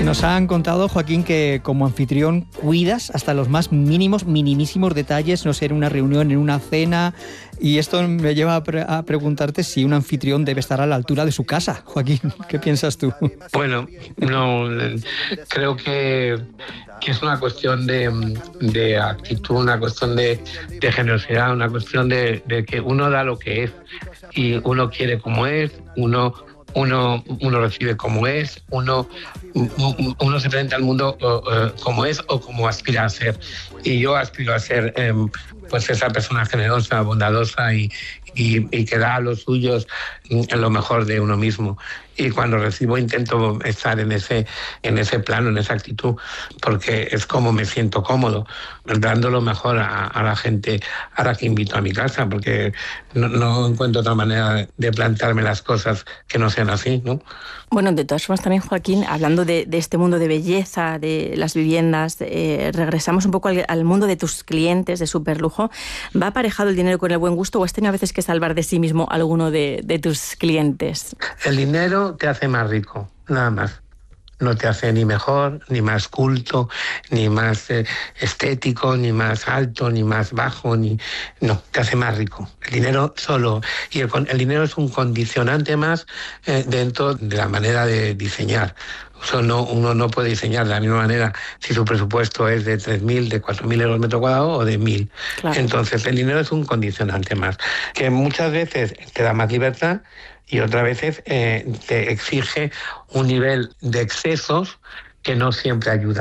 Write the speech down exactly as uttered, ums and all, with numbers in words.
Nos han contado, Joaquín, que como anfitrión cuidas hasta los más mínimos, minimísimos detalles, no sé, en una reunión, en una cena, y esto me lleva a, pre- a preguntarte si un anfitrión debe estar a la altura de su casa. Joaquín, ¿qué piensas tú? Bueno, no, creo que, que es una cuestión de, de actitud, una cuestión de, de generosidad, una cuestión de, de que uno da lo que es y uno quiere como es, uno uno uno recibe como es, uno uno se presenta al mundo uh, como es o como aspira a ser. Y yo aspiro a ser um, pues esa persona generosa, bondadosa y, y, y que da a los suyos en lo mejor de uno mismo. Y cuando recibo intento estar en ese, en ese plano, en esa actitud, porque es como me siento cómodo, dando lo mejor a, a la gente ahora que invito a mi casa, porque no, no encuentro otra manera de plantearme las cosas que no sean así, ¿no? Bueno, de todas formas también, Joaquín, hablando de, de este mundo de belleza, de las viviendas, eh, regresamos un poco al, al mundo de tus clientes de superlujo. ¿Va aparejado el dinero con el buen gusto o has tenido a veces que salvar de sí mismo a alguno de, de tus clientes? El dinero te hace más rico, nada más. No te hace ni mejor, ni más culto, ni más eh, estético, ni más alto, ni más bajo, ni no, te hace más rico. El dinero solo, y el, el dinero es un condicionante más eh, dentro de la manera de diseñar. O sea, no, uno no puede diseñar de la misma manera si su presupuesto es de tres mil, de cuatro mil euros metro cuadrado o de mil. Claro. Entonces el dinero es un condicionante más, que muchas veces te da más libertad y otras veces eh, te exige un nivel de excesos que no siempre ayuda.